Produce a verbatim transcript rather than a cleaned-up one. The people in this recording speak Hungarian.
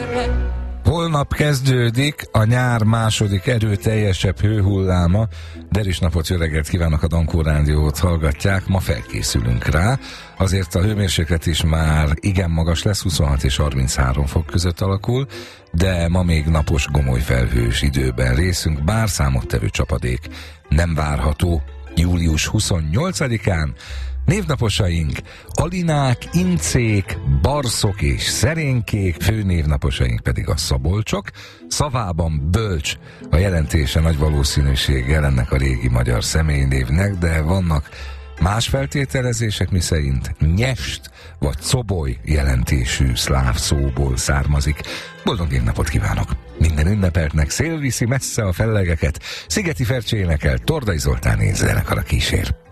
Holnap kezdődik a nyár második erőteljesebb hőhulláma. Deris napot, jó reggelt kívánok, a Dankó Rádiót hallgatják. Ma felkészülünk rá. Azért a hőmérséklet is már igen magas lesz, huszonhat és harminchárom fok között alakul, de ma még napos, gomoly felhős időben részünk, bár számottevő csapadék nem várható. Július huszonnyolcadikán névnaposaink Alinák, Incék, Barszok és Szerénkék, főnévnaposaink pedig a Szabolcsok. Szavában bölcs a jelentése, nagy valószínűséggel ennek a régi magyar személynévnek, de vannak más feltételezések, miszerint nyest vagy coboly jelentésű szláv szóból származik. Boldog névnapot kívánok! Minden ünnepeltnek szél viszi messze a fellegeket, Szigeti Fercsé énekel, Tordai Zoltán zenekar a kísér.